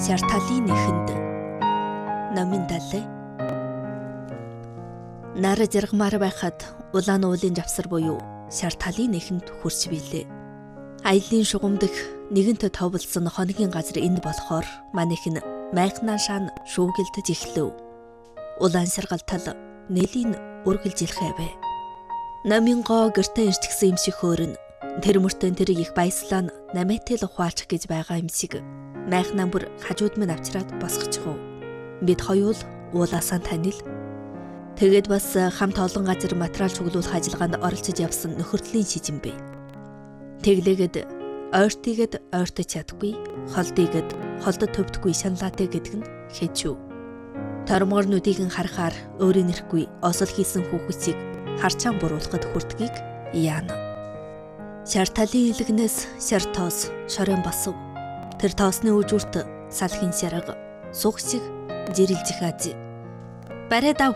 Сарталын нэхэнд номын далай. Нара жаргамаар байхад улаан уулын завсар буюу Сарталын нэхэнд хүрч билээ. Аялын шугамдах нэгэнт товлсон хоногийн газар энд болохоор манайх нь майхнаа шаан шүүгэлдэж эхлэв. Улаан саргалтал нэлийн үргэлжилхэ бай. Намын гоо гэртээ ирчихсэн юм шиг хөөрн. Тэр мөртөө тэрийг их баяслаа намайтэл ухаачих гэж байгаа юм шиг. Майхнаа бүр хажууд минь авчираад босгочихов. Бид хоёул уулаасаа танил. Тэгээд бас хамт олон газар материал чуглуулах ажиллагаанд оролцож явсан нөхөртлийн шижин бай. Тэглээгээд ойртыгэд ойртож чадахгүй, холдыгэд холдод төвдөггүй шаналаатай гэдэг нь хэжүү. Тормгорнуудыг харахаар өөрийн нэрхгүй осол хийсэн хүүхэцийг харчаан буруулахад хүртгийг яана. Сарталын илгнээс шар тоос шорон басв. Тэр тоосны үжүрт салхин шарга сух шиг жирэлжих аз. Барай дав.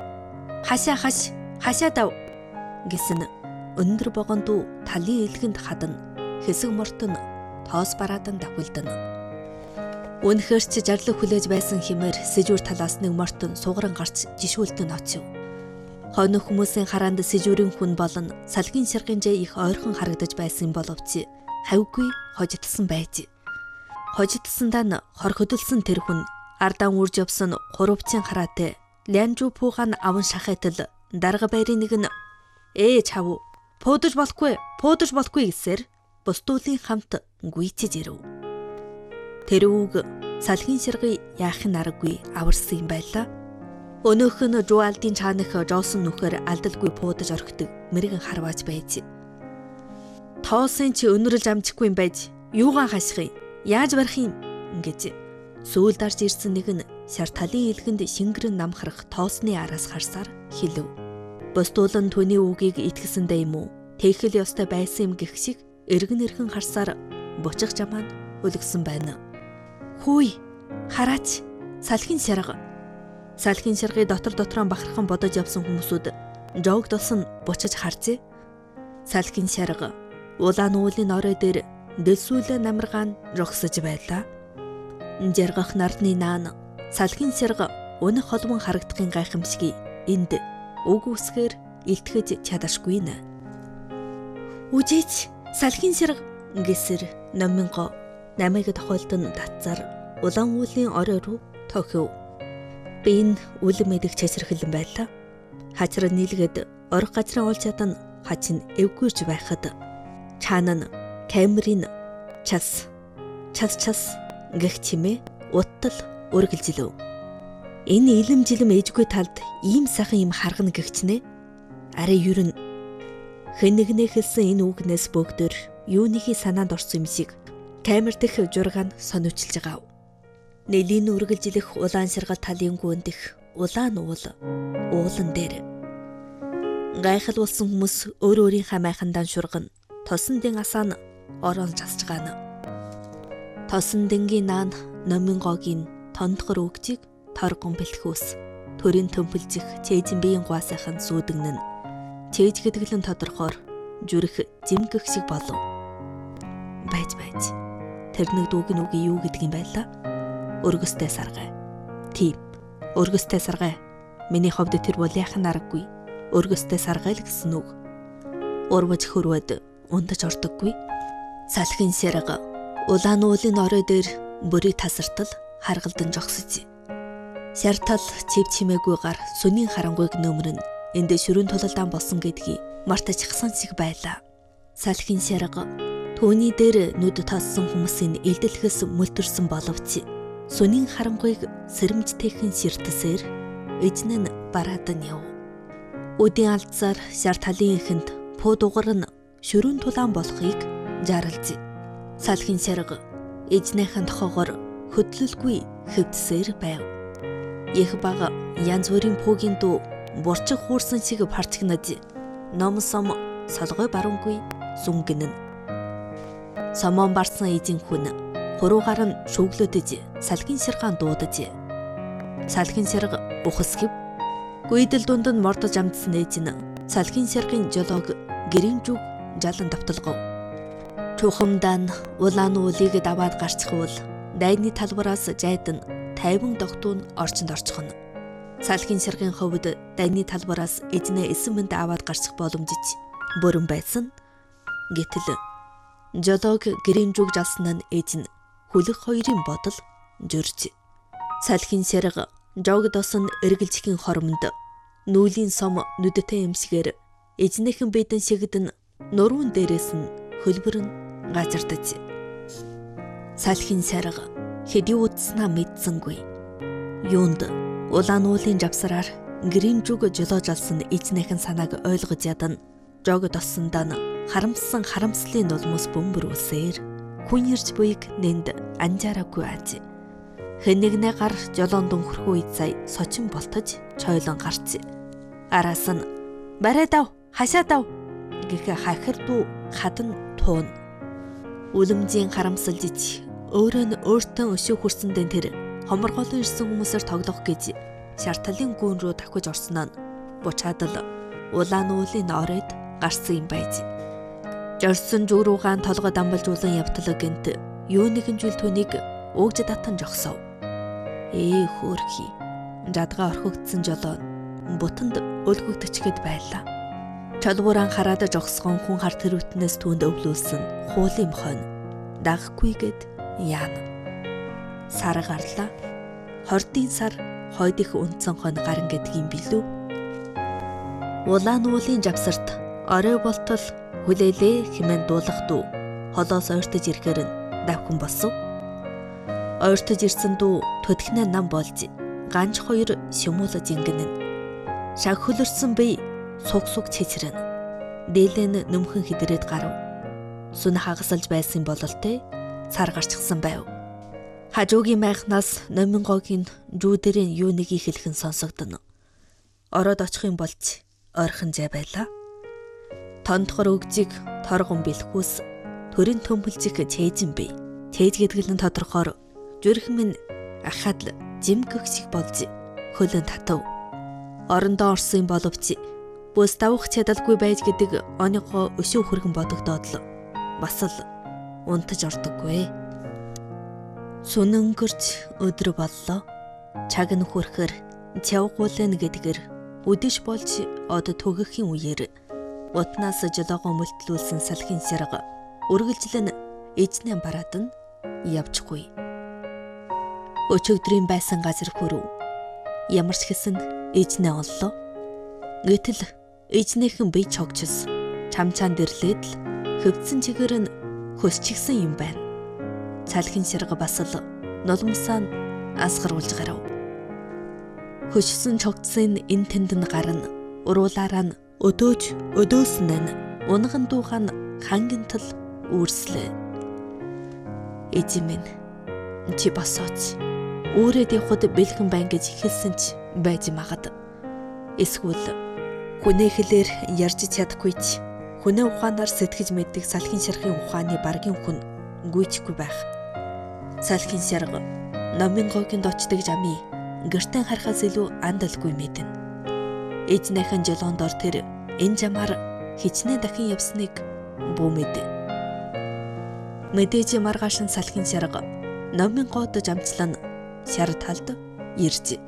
Хашаа дав гэсэн өндөр богондуу талын илгэнд хадна хэсэг мортон тоос бараадан давхилдана. Үнэхээр ч жарлаг хүлээж байсан хэмээр сэжүүр талаас нэг мортон сугаран гарч жишүүлдэн очив. Хойно хүмүүсийн хараанд сэжүүрийн хүн болон салхин шаргын жай их ойрхон харагдаж байсан боловч хавьгүй хожигдсан байж. Хожигдсандаа нь хор хөдөлсөн тэр хүн ардаан үрж явсан хурвцын хараатай лянжуу пуугаан аван шахайтал дарга байрын нэг нь чав пуудаж болохгүй гэсээр бусдуулын хамт гүйцэж ирэв. Тэр үг салхин шаргыг яахын аргагүй аварсан юм байлаа. Өнөөх нь жуалдын чаанах жоосон нүхээр алдалгүй пуудаж орхидог мэрэгэн харвааж байж. Тоосын чи өнөрлж амжихгүй юм байж юугаан хаших юм? Яаж барих юм гэж сүүл дарж ирсэн нэг нь Сарталын илгэнд шингэрэн намхрах тоосны араас харсаар хэлв. Бусдуулан түүний үгийг итгэсэндээ юм уу? Тэхэл ёстой байсан юм гэх шиг эргэн харсаар бучих жамаан өлгсөн байна. Хүй хараач салхин шаргыг дотороо бахархан бодож явсан хүмүүсүүд жогдсон бучиж харжээ. Салхин шарга улаан уулын орой дээр дэлсүүлээ намаргаан рогсож байлаа. Жаргах нарны наан салхин шарга өнөх холбон харагдахын гайхамшиг энд үг үсгээр илтгэж чадашгүй нэ. Үжиж салхин шарга гэсэр номын гоо намайг тохиолдон татцаар улаан уулын орой руу тохив. Би энэ үл мэдэх чаширхлэн байлаа. Хачраа нийлгээд орох газраа олж чадан хачин эвгүйж байхад чаана камерын час гэх чимээ уттал үргэлжилв. Энэ илэмжилэм ээжгүй талд ийм сайхан юм харгана гэгчнэ. Арай ерөн хэн нэгнээ хэлсэн энэ үгнээс бүгдээр юуныхий санаанд орсон юм шиг камер дэх жургаан сониучилж байгаа. Нэлийн үргэлжлэх улаан саргал талын гүндэх улаан уулан дээр гайхал болсон хүмүүс өөрийнхөө майхандаа шурган тосон дэн асаан орон засж гана. Тосон дэнгийн наан номын гогийн тондхор үгжиг торгон бэлтгүүс төрийн төмпөлжих чэйжин биеийн гуасайхан сүүдэгнэн чэйж гэдгэлэн тодорхоор зүрх зэмгэх шиг болов. Байж тэр нэг дүүгийн үгийг юу гэдэг юм байлаа? Өргөстэй саргай. Тийм. Өргөстэй саргай. Миний хувьд тэр бол яхан аргагүй. Өргөстэй саргай л гэсэн үг. Урвж хөрвөд ундаж ордоггүй. Салхин шарга улаан уулын орой дээр бүрийг тасартал харгалдан жогсож. Сартал чив чимээгүйгээр сүнийн харангуйг нөмрөн энд шүрэн тулалдаан болсон гэдгийг мартачихсан шиг байлаа. Салхин шарга түүний дээр нүд тассан хүмүүсийн элдэлхэс мөлтөрсөн боловч сүнийн харангуйг сэрэмжтэйхэн ширтсээр эзнэн бараадан яв. Өдийн алдсаар Сарталын эхэнд пууд угар нь шүрэн тулаан болохыг жарлж. Салхин шарга эзнийхэн тохоогоор хөдлөлгүй хөвдсээр байв. Их бага янз бүрийн пуугийн дуу бурчих хуурсан шиг парчгнаж номсом солгой баруунгүй сүнгэнэн. Сомон барсан эзэн хүн хуруугаар нь шүглөдөж салхин шаргаан дуудаж. Салхин шарга ухасгэв. Гүйдэл дунд нь мордож амтсан ээж нь салхин шаргын жолоог гэрийн зүг жалан давталгав. Чухамдаа улаан уулыг даваад гарчихвал дайны талбараас жайдан тайван догтуу нь орчинд орчихно. Салхин сэргийн хувьд дайны талбараас эзнээ эсэмэнд аваад гарчих боломжит бүрэн байсан. Гэтэл жолоог гэрэмжүүг жалсан нь ээж нь хүлэх хоёрын бодол жөрж. Салхин сэрэг жог досон эргэлжихийн хоромонд нүүлийн сом нүдтэй эмсгээр эзнийхэн бэдэн шигдэн нуруунд дээрээс нь хөлбөрн газардаж. Салхин сэрэг хэдий удснаа мэдсэнгүй. Юунд улаан уулын жавсараар гэрэмжүүг жолоо жалсан эзнийхэн санааг ойлгож ядан жог доссондоо нь харамслын нулмус бөмбөрүүлсээр хүн ирж буйг нэнд анжаараагүй аж. Хэнэгнээ гар жолоон дүнхэрхүү үед сая сочин болтож чойлон гарч. Араас нь барай дав хашаа дав гэхэ хахирдуу хадан туун. Үлэмжийн харамсалж өөрөө нь өөртөө өшөө хүрсэндээ тэр хоморголон ирсэн хүмүүсээр тоглох гэж шарталын гүүн рүү давхиж орсноо бучаад л улаан уулын оройд гарсан юм байж. Жорсон зүг руугаан толгой дамбалжуулан явтлаа гэнт юу нэгэн жил түүнийг өгж татан жогсов. Хөөрхий жадгаа орхигдсан жолоо бутанд өлгөгдчихэд байлаа. Чолбууран хараад жогсгон хүн хар тэрвтнээс түүнд өвлүүлсэн хуулын хойно дагахгүйгээд яана. Сар гарлаа. Хордын сар хойд их унтсан хойно гарan гэдэг юм билүү. Улаан уулын жавсарт орой болтол хүлээлээ хэмээн дуулах дүү холоос ойртож ирэхээр нь давхин босов. Ойртож ирсэн дүү төдхнээ нам болж ганж хоёр шимүүлж ингэнэн. Шаг хөлөрсөн бие суг чичрэн. Дээлэн нөмхөн хидрээд гарав. Сүн хагасалж байсан бололтой цар гарчихсан байв. Хажуугийн майхнаас номингогийн жүүдэрийн юу нэг ихэлхэн сонсогдно. Ороод очих юм болж ойрхон зай байлаа. Тондхор өгжиг торгон бэлхүүс төрийн төмпөлжих чэйжин бий. Чэйж гэдгэл нь тодорхоор зүрхэн минь ахад л жимгөх шиг болж хөлөн татав. Орондоо орсон боловч бүс давах чадалгүй байж гэдэг оныгоо өшөө хүргэн бодогдоод л бас л унтаж ордоггүй. Сүн өнгөрч өдөр боллоо. Чаг нь хүрхээр чавгуулэн гэдгээр үдэш болж од төгөхийн үеэр утнаас жолоогоо мөлтлүүлсэн салхин сэрэг үргэлжлэн эзнээ бараад нь явчихгүй. Өчигдрийн байсан газар хүрв. Ямар ч хэсэн эзнээ оллоо. Гэтэл эзнийхэн бие чогчс чамчаан дэрлээд л хөвдсөн чигээр нь хөсчихсэн юм байна. Салхин сэрэг бас л нулимсаа асгаруулж гарав. Хөшсөн чогтсын энэ тэнд нь гарна. Уруулаараа нь өдөөснө нь унган дуухан хангинтал үүрслээ. Эжимэн чи босооч. Өөрөд явахд бэлхэн байна гэж хэлсэн ч байж магад. Эсвэл хүнээ хэлээр ярьж чадахгүй ч хүнээ ухаанаар сэтгэж мэддэг салхин сэргийн ухааны баргийн хүн гүйчихгүй байх. Салхин сэрэг номингогийн дочдог жами гэртэн харахаас илүү андалгүй мэднэ. Эзнийхэн жолоондор тэр энэ жамаар хичнээн дахин явсныг бүү мэдэ. Мэдээж маргаашин салхин сэрэг номингод жамчлан шар талд ирж.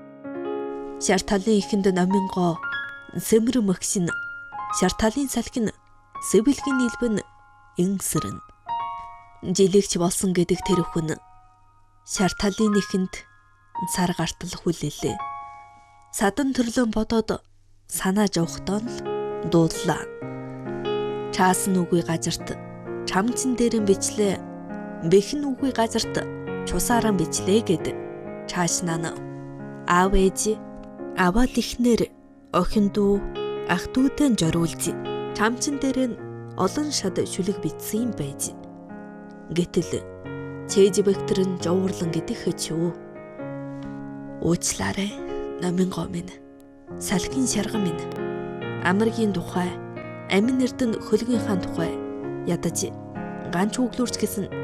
Шар талын ихэнд номингоо сэмэр мөхшин шар талын салхин сэвэлгийн нийлбэн инсэрэн. Жилигч болсон гэдэг тэр хүн шар талын ихэнд сар гартал хүлээлээ. Садан төрлөн бодоод санаа жовхдоо л дууллаа. Чаасан үгүй газарт чамчин дээрэн бичлээ. Бэхэн үгүй газарт чусааран бичлээ гэд чаашнаа аав ээж аваад ихнэр охин дүү ах дүүтэй жорүүлж чамчин дээр нь олон шад шүлэг битсэн юм байж. Гэтэл чэйж бэктэр нь жоврлон гэдэг ч юу. Уучлаарай номингоо минь. Салхин сэрэг минь. Амаргийн тухай, амин эрдэнэ хөлгийн хаан тухай ядаж ганч үглүүрч гэсэн